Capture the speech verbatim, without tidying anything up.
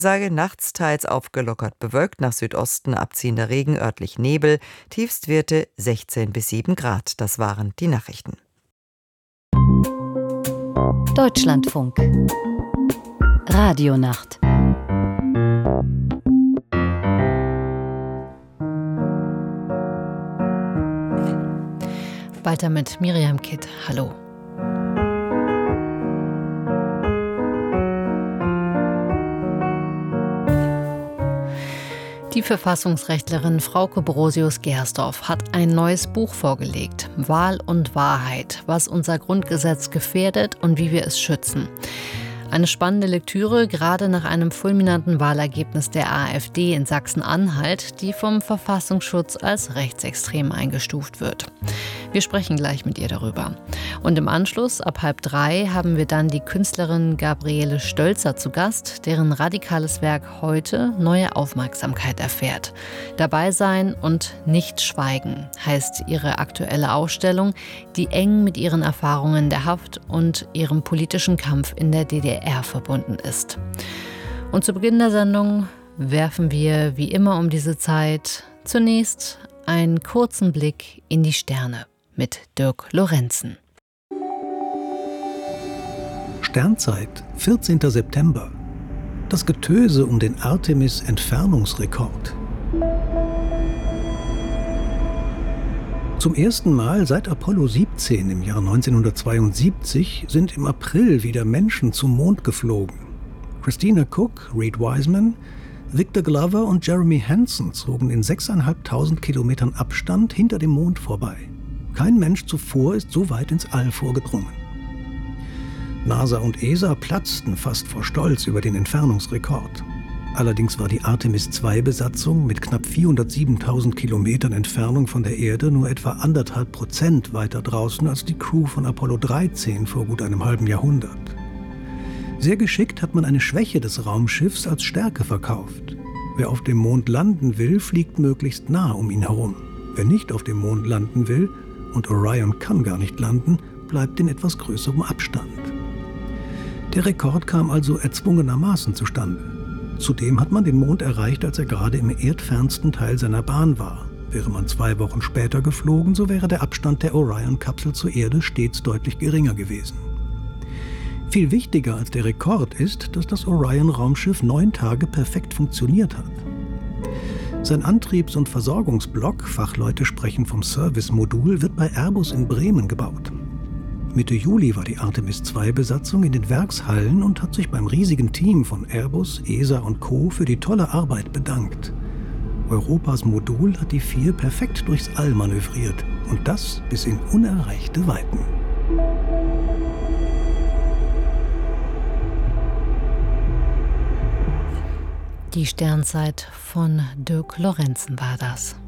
Sage nachts teils aufgelockert bewölkt, nach Südosten abziehender Regen, örtlich Nebel, Tiefstwerte sechzehn bis sieben Grad. Das waren die Nachrichten. Deutschlandfunk Radionacht. Weiter mit Miriam Kitt. Hallo. Die Verfassungsrechtlerin Frauke Brosius-Gersdorf hat ein neues Buch vorgelegt. Wahl und Wahrheit, was unser Grundgesetz gefährdet und wie wir es schützen. Eine spannende Lektüre, gerade nach einem fulminanten Wahlergebnis der AfD in Sachsen-Anhalt, die vom Verfassungsschutz als rechtsextrem eingestuft wird. Wir sprechen gleich mit ihr darüber. Und im Anschluss, ab halb drei, haben wir dann die Künstlerin Gabriele Stölzer zu Gast, deren radikales Werk heute neue Aufmerksamkeit erfährt. Dabei sein und nicht schweigen heißt ihre aktuelle Ausstellung, die eng mit ihren Erfahrungen der Haft und ihrem politischen Kampf in der D D R verbunden ist. Und zu Beginn der Sendung werfen wir wie immer um diese Zeit zunächst einen kurzen Blick in die Sterne mit Dirk Lorenzen. Sternzeit, vierzehnter September. Das Getöse um den Artemis-Entfernungsrekord. Zum ersten Mal seit Apollo siebzehn im Jahr neunzehnhundertzweiundsiebzig sind im April wieder Menschen zum Mond geflogen. Christina Cook, Reed Wiseman, Victor Glover und Jeremy Hansen zogen in sechstausendfünfhundert Kilometern Abstand hinter dem Mond vorbei. Kein Mensch zuvor ist so weit ins All vorgedrungen. NASA und E S A platzten fast vor Stolz über den Entfernungsrekord. Allerdings war die Artemis zwei Besatzung mit knapp vierhundertsiebentausend Kilometern Entfernung von der Erde nur etwa anderthalb Prozent weiter draußen als die Crew von Apollo dreizehn vor gut einem halben Jahrhundert. Sehr geschickt hat man eine Schwäche des Raumschiffs als Stärke verkauft. Wer auf dem Mond landen will, fliegt möglichst nah um ihn herum. Wer nicht auf dem Mond landen will, und Orion kann gar nicht landen, bleibt in etwas größerem Abstand. Der Rekord kam also erzwungenermaßen zustande. Zudem hat man den Mond erreicht, als er gerade im erdfernsten Teil seiner Bahn war. Wäre man zwei Wochen später geflogen, so wäre der Abstand der Orion-Kapsel zur Erde stets deutlich geringer gewesen. Viel wichtiger als der Rekord ist, dass das Orion-Raumschiff neun Tage perfekt funktioniert hat. Sein Antriebs- und Versorgungsblock, Fachleute sprechen vom Service-Modul, wird bei Airbus in Bremen gebaut. Mitte Juli war die Artemis zwei Besatzung in den Werkshallen und hat sich beim riesigen Team von Airbus, E S A und Co. für die tolle Arbeit bedankt. Europas Modul hat die vier perfekt durchs All manövriert und das bis in unerreichte Weiten. Die Sternzeit von Dirk Lorenzen war das.